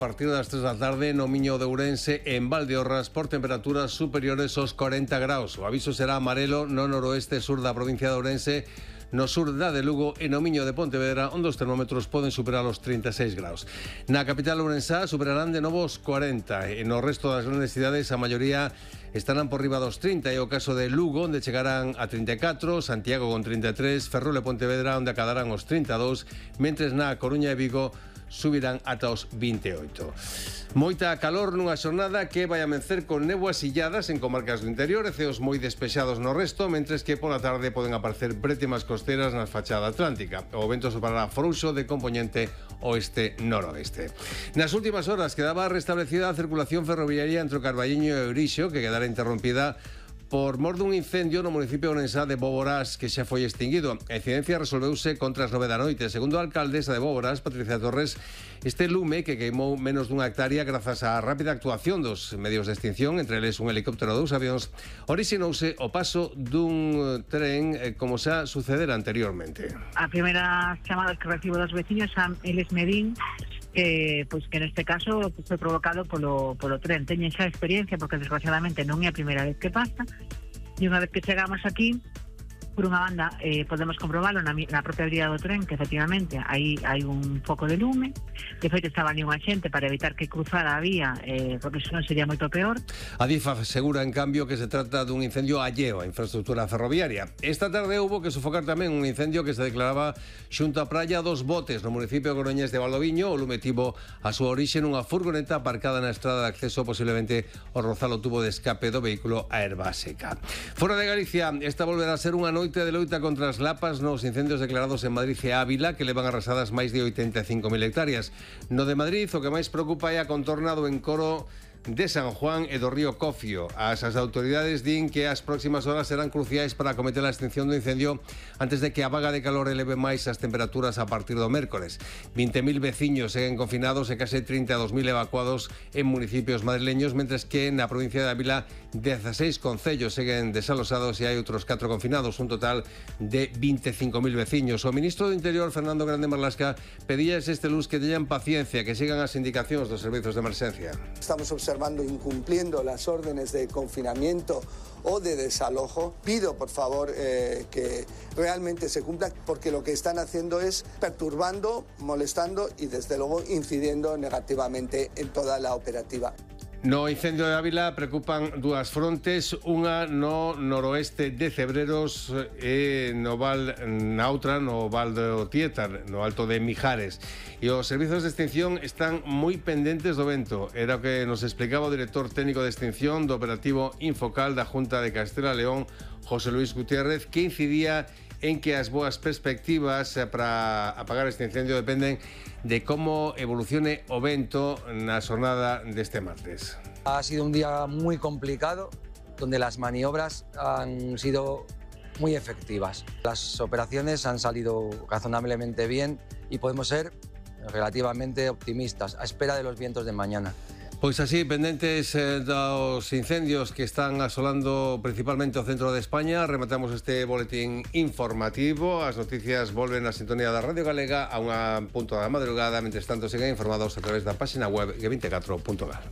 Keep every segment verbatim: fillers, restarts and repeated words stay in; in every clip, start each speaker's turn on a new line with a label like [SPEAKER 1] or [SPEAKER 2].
[SPEAKER 1] A partir das tres da tarde no Miño de Ourense en Valdeorras por temperaturas superiores aos cuarenta graus. O aviso será amarelo no noroeste sur da provincia de Ourense, no sur da de Lugo e no Miño de Pontevedra, onde os termómetros poden superar os trinta e seis graus. Na capital ourensá superarán de novo os cuarenta e no resto das grandes cidades a maioría estarán por riba dos trinta, e o caso de Lugo, onde chegarán a trinta e catro, Santiago con trinta e tres, Ferrol e Pontevedra onde acadarán os trinta e dous, mentres na Coruña e Vigo subirán ata os vinte e oito. Moita calor nunha xornada que vai amencer con néboas illadas en comarcas do interior e ceos moi despexados no resto, mentres que pola tarde poden aparecer brétemas costeras na fachada atlántica. O vento soprará frouxo de compoñente oeste-noroeste. Nas últimas horas quedaba restablecida a circulación ferroviaria entre o Carballiño e Ourixo, que quedara interrompida por mor dun incendio no municipio ourensá de Boborás que xa foi extinguido. A incidencia resolveuse contra as nove da noite. Segundo a alcaldesa de Boborás, Patricia Torres, este lume que queimou menos dunha hectárea grazas á rápida actuación dos medios de extinción, entre eles un helicóptero e dous avións, orixinouse o paso dun tren eh, como xa sucedera anteriormente.
[SPEAKER 2] A primeira chamada que recibo dos veciños a eles me din que, pois, que neste caso foi provocado polo, polo tren. Teñen xa experiencia porque desgraciadamente non é a primeira vez que pasa, e unha vez que chegamos aquí, por unha banda, eh, podemos comprobalo na, na propia brida do tren, que efectivamente aí hai un foco de lume. De feito, estaba ali unha xente para evitar que cruzara a vía, eh, porque senón sería moito peor.
[SPEAKER 1] A DIF asegura, en cambio, que se trata dun incendio alleo á infraestructura ferroviaria. Esta tarde houbo que sofocar tamén un incendio que se declaraba xunto á praia dos Botes, no municipio coruñés de Valdoviño. O lume tivo a súa orixe nunha furgoneta aparcada na estrada de acceso, posiblemente o rozar o tubo de escape do vehículo a herba seca. Fora de Galicia, esta volverá a ser unha noite de loita contra as lapas nos incendios declarados en Madrid e Ávila, que levan arrasadas máis de oitenta e cinco mil hectáreas. No de Madrid, o que máis preocupa é a contorna do encoro de San Juan e do río Cofio. As, as autoridades din que as próximas horas serán cruciais para acometer a extinción do incendio antes de que a vaga de calor eleve máis as temperaturas a partir do mércores. vinte mil veciños seguen confinados e case trinta e dous mil evacuados en municipios madrileños, mentres que na provincia de Ávila dieciséis concellos seguen desalosados e hai outros catro confinados, un total de vinte e cinco mil veciños. O ministro do Interior, Fernando Grande Marlasca, pedías este luz que teñan paciencia, que sigan as indicacións dos servizos de emerxencia.
[SPEAKER 3] Estamos observando incumpliendo las órdenes de confinamiento o de desalojo. Pido, por favor, eh, que realmente se cumpla, porque lo que están haciendo es perturbando, molestando y, desde luego, incidiendo negativamente en toda la operativa.
[SPEAKER 1] No incendio de Ávila preocupan dúas frontes, unha no noroeste de Cebreros e no val, na outra no val do Tietar, no alto de Mijares. E os servizos de extinción están moi pendentes do vento. Era o que nos explicaba o director técnico de extinción do operativo Infocal da Junta de Castela e León, José Luis Gutiérrez, que incidía en que as boas perspectivas para apagar este incendio dependen de como evolucione o vento na xornada deste martes.
[SPEAKER 4] Ha sido un día muy complicado, donde las maniobras han sido muy efectivas. Las operaciones han salido razonablemente bien y podemos ser relativamente optimistas, a espera de los vientos de mañana.
[SPEAKER 1] Pois así, pendentes eh, dos incendios que están asolando principalmente o centro de España, rematamos este boletín informativo. As noticias volven á sintonía da Radio Galega a unha punto da madrugada. Mentres tanto, siguen informados a través da página web g veinticuatro punto gal.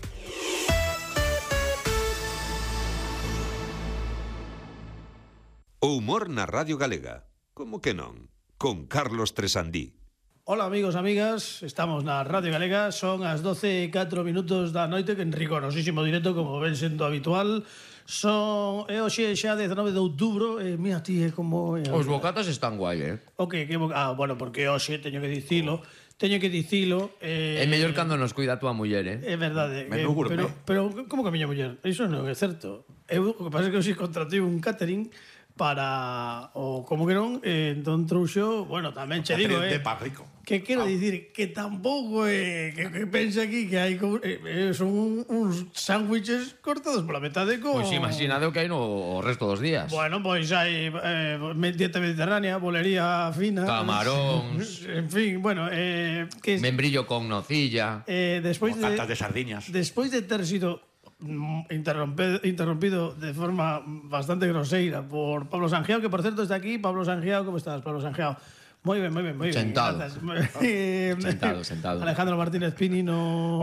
[SPEAKER 5] O humor na Radio Galega. Como que non? Con Carlos Tresandí.
[SPEAKER 6] Hola amigos, amigas, estamos na Radio Galega, son as doce e catro minutos da noite, que en rigorosísimo directo, como ven sendo habitual. Son, é hoxe xa dezanove de outubro, e mira ti, é como... É,
[SPEAKER 7] os bocatas están guai, eh?
[SPEAKER 6] Ok, que ah, bueno, porque hoxe teño que dicilo, teño que dicilo... Eh,
[SPEAKER 7] é mellor cando nos cuida a tua muller, eh?
[SPEAKER 6] É verdade.
[SPEAKER 7] Menú gourmet.
[SPEAKER 6] Pero, pero, como que a miña muller? Iso non é certo. Eu, o que pasa é que hoxe contratei un catering para o como que non, eh, entón trouxo, bueno, tamén che digo, eh,
[SPEAKER 8] de pan rico.
[SPEAKER 6] Que quero ah. dicir que tampouco é eh, que, que pensa aquí que hai eh, son uns sándwiches cortados pola metade con...
[SPEAKER 7] Pois imaginade o que hai no o resto dos días.
[SPEAKER 6] Bueno, pois hai eh, dieta mediterránea, bolería fina,
[SPEAKER 7] camaróns,
[SPEAKER 6] en fin, bueno, eh, que
[SPEAKER 7] membrillo con nocilla,
[SPEAKER 6] eh, despois de,
[SPEAKER 8] de sardiñas.
[SPEAKER 6] Despois de ter sido interrompido, interrompido de forma bastante groseira por Pablo Sangiao, que por certo está aquí. Pablo Sangiao, ¿cómo estás, Pablo Sangiao? Muy bien, muy bien, muy bien.
[SPEAKER 7] Sentado.
[SPEAKER 6] Gracias.
[SPEAKER 7] Sentado, sentado.
[SPEAKER 6] Alejandro Martínez Pini no...